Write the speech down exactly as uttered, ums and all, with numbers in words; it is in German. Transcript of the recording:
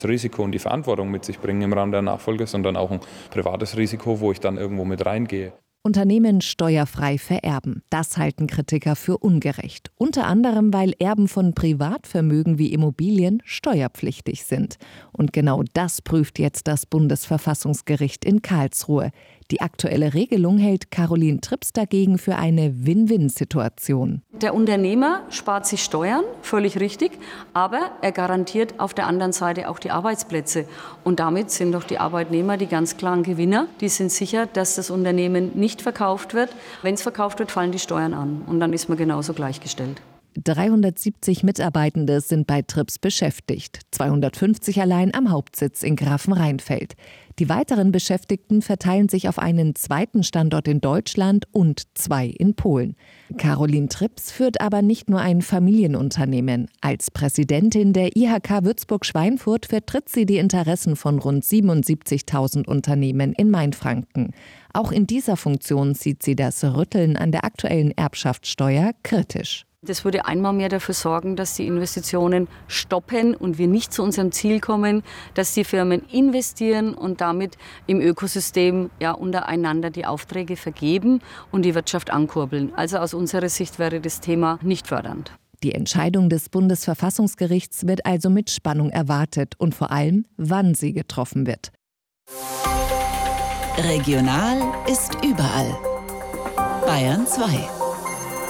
Risiko und die Verantwortung mit sich bringen im Rahmen der Nachfolge, sondern auch ein privates Risiko, wo ich dann irgendwo mit reingehe. Unternehmen steuerfrei vererben. Das halten Kritiker für ungerecht. Unter anderem, weil Erben von Privatvermögen wie Immobilien steuerpflichtig sind. Und genau das prüft jetzt das Bundesverfassungsgericht in Karlsruhe. Die aktuelle Regelung hält Caroline Trips dagegen für eine Win-Win-Situation. Der Unternehmer spart sich Steuern, völlig richtig, aber er garantiert auf der anderen Seite auch die Arbeitsplätze. Und damit sind doch die Arbeitnehmer die ganz klaren Gewinner. Die sind sicher, dass das Unternehmen nicht verkauft wird. Wenn es verkauft wird, fallen die Steuern an. Und dann ist man genauso gleichgestellt. dreihundertsiebzig Mitarbeitende sind bei Trips beschäftigt, zweihundertfünfzig allein am Hauptsitz in Grafenrheinfeld. Die weiteren Beschäftigten verteilen sich auf einen zweiten Standort in Deutschland und zwei in Polen. Caroline Trips führt aber nicht nur ein Familienunternehmen. Als Präsidentin der I H K Würzburg-Schweinfurt vertritt sie die Interessen von rund siebenundsiebzigtausend Unternehmen in Mainfranken. Auch in dieser Funktion sieht sie das Rütteln an der aktuellen Erbschaftssteuer kritisch. Das würde einmal mehr dafür sorgen, dass die Investitionen stoppen und wir nicht zu unserem Ziel kommen, dass die Firmen investieren und damit im Ökosystem ja untereinander die Aufträge vergeben und die Wirtschaft ankurbeln. Also aus unserer Sicht wäre das Thema nicht fördernd. Die Entscheidung des Bundesverfassungsgerichts wird also mit Spannung erwartet und vor allem, wann sie getroffen wird. Regional ist überall. Bayern zwei.